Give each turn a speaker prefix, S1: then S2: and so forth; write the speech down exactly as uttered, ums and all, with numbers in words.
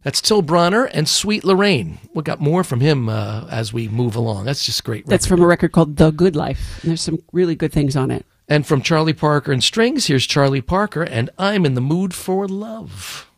S1: That's Till Bronner and Sweet Lorraine. We'll got more from him uh, as we move along. That's just great.
S2: That's
S1: record.
S2: from a record called The Good Life. And there's some really good things on it.
S1: And from Charlie Parker and Strings, here's Charlie Parker and I'm in the Mood for Love.